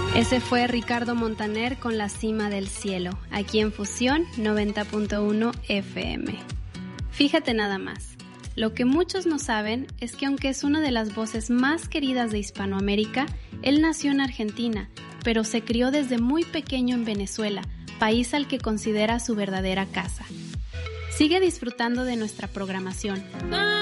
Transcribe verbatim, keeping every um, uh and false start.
Ese fue Ricardo Montaner con La Cima del Cielo, aquí en Fusión noventa punto uno F M. Fíjate nada más, lo que muchos no saben es que aunque es una de las voces más queridas de Hispanoamérica, él nació en Argentina, pero se crió desde muy pequeño en Venezuela, país al que considera su verdadera casa. Sigue disfrutando de nuestra programación.